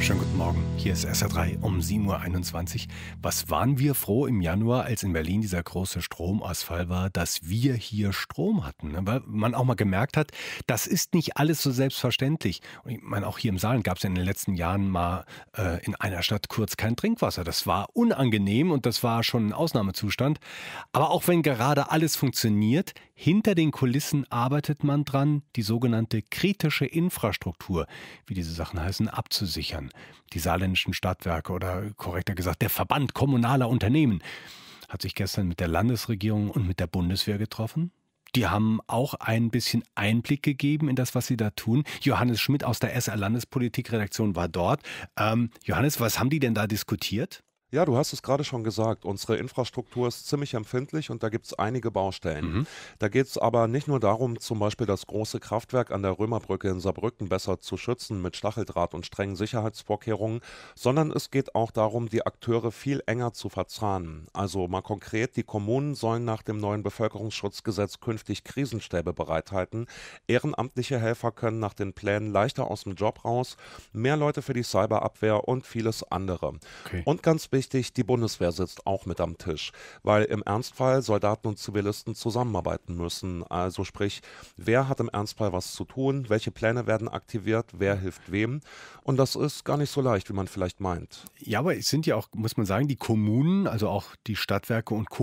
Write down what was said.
Schönen guten Morgen. Hier ist SR3 um 7:21 Uhr. Was waren wir froh im Januar, als in Berlin dieser große Stromausfall war, dass wir hier Strom hatten, ne? Weil man auch mal gemerkt hat, das ist nicht alles so selbstverständlich. Und ich meine, auch hier im Saarland gab es in den letzten Jahren mal in einer Stadt kurz kein Trinkwasser. Das war unangenehm und das war schon ein Ausnahmezustand. Aber auch wenn gerade alles funktioniert, hinter den Kulissen arbeitet man dran, die sogenannte kritische Infrastruktur, wie diese Sachen heißen, abzusichern. Die saarländischen Stadtwerke oder korrekter gesagt der Verband kommunaler Unternehmen hat sich gestern mit der Landesregierung und mit der Bundeswehr getroffen. Die haben auch ein bisschen Einblick gegeben in das, was sie da tun. Johannes Schmidt aus der SR Landespolitikredaktion war dort. Johannes, was haben die denn da diskutiert? Ja, du hast es gerade schon gesagt, unsere Infrastruktur ist ziemlich empfindlich und da gibt es einige Baustellen. Mhm. Da geht es aber nicht nur darum, zum Beispiel das große Kraftwerk an der Römerbrücke in Saarbrücken besser zu schützen mit Stacheldraht und strengen Sicherheitsvorkehrungen, sondern es geht auch darum, die Akteure viel enger zu verzahnen. Also mal konkret, die Kommunen sollen nach dem neuen Bevölkerungsschutzgesetz künftig Krisenstäbe bereithalten. Ehrenamtliche Helfer können nach den Plänen leichter aus dem Job raus, mehr Leute für die Cyberabwehr und vieles andere. Okay. Und ganz wichtig, die Bundeswehr sitzt auch mit am Tisch, weil im Ernstfall Soldaten und Zivilisten zusammenarbeiten müssen. Also sprich, wer hat im Ernstfall was zu tun, welche Pläne werden aktiviert, wer hilft wem. Und das ist gar nicht so leicht, wie man vielleicht meint. Ja, aber es sind ja auch, muss man sagen, die Kommunen, also auch die Stadtwerke und Co.